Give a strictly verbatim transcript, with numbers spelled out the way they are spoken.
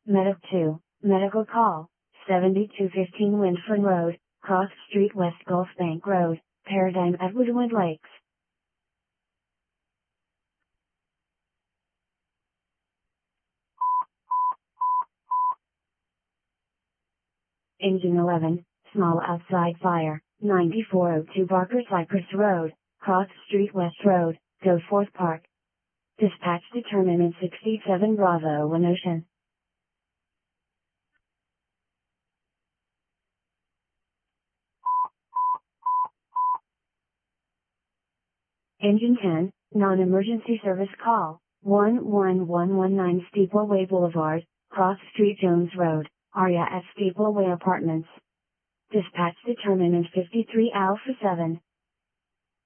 Medic two, medical call, seventy-two fifteen Windfern Road, Cross Street West Gulf Bank Road, Paradigm at Woodwood Lakes. Engine eleven, small outside fire, ninety-four oh two Barker Cypress Road, Cross Street West Road, Goforth Park. Dispatch determinant sixty-seven Bravo one Ocean. Engine ten, non-emergency service call, one one one one nine Steepleway Boulevard, Cross Street Jones Road, Aria at Steepleway Apartments. Dispatch determinant fifty-three Alpha seven.